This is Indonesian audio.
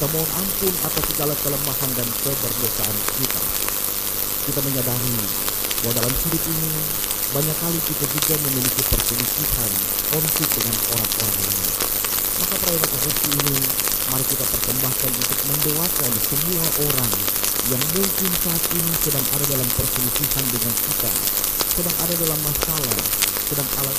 Kita mohon ampun atas segala kelemahan dan keberdosaan kita. Kita menyadari bahwa dalam hidup ini banyak kali kita juga memiliki perselisihan, konflik dengan orang-orang lain. Maka perayaan Ekaristi ini mari kita persembahkan untuk mendoakan semua orang yang mungkin saat ini sedang ada dalam perselisihan dengan kita, sedang ada dalam masalah, sedang ada